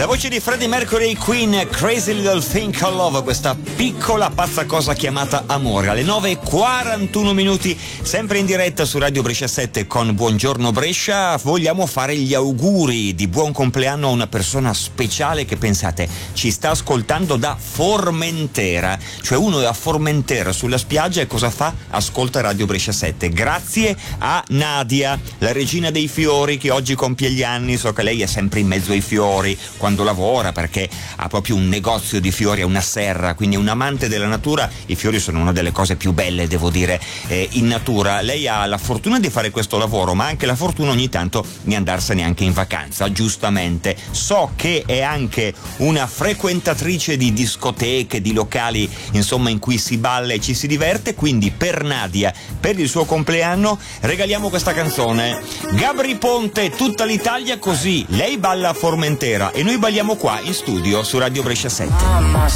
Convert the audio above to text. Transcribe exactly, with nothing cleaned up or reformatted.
La voce di Freddie Mercury, Queen, Crazy Little Thing Called Love, questa piccola pazza cosa chiamata amore. Alle nove e quarantuno minuti, sempre in diretta su Radio Brescia sette con Buongiorno Brescia, vogliamo fare gli auguri di buon compleanno a una persona speciale che, pensate, ci sta ascoltando da Formentera. Cioè uno è a Formentera sulla spiaggia e cosa fa? Ascolta Radio Brescia sette. Grazie a Nadia, la regina dei fiori, che oggi compie gli anni. So che lei è sempre in mezzo ai fiori quando lavora, perché ha proprio un negozio di fiori, è una serra, quindi è un amante della natura. I fiori sono una delle cose più belle, devo dire, eh, in natura. Lei ha la fortuna di fare questo lavoro, ma anche la fortuna ogni tanto di andarsene anche in vacanza, giustamente. So che è anche una frequentatrice di discoteche, di locali, insomma, in cui si balla e ci si diverte, quindi per Nadia, per il suo compleanno, regaliamo questa canzone. Gabri Ponte, Tutta l'Italia così. Lei balla a Formentera e noi balliamo qua in studio su Radio Brescia sette.